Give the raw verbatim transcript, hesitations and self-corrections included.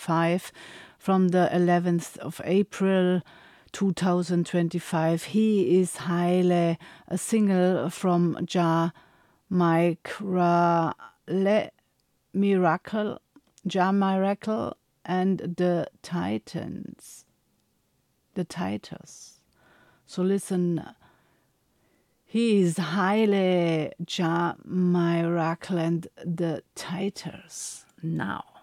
twenty-five, from the eleventh of April two thousand twenty-five. He is Heile, a single from Ja Micra Le Miracle, Ja Miracle and the Titans. The Titans. So listen, he is Heile, Ja Miracle and the Titans now.